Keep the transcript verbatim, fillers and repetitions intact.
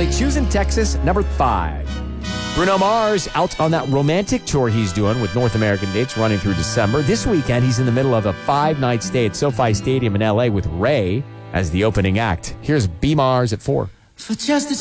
finally, choosing Texas, number five. Bruno Mars out on that romantic tour he's doing with North American dates running through December. This weekend, he's in the middle of a five-night stay at SoFi Stadium in L A with Ray as the opening act. Here's B. Mars at four. For just a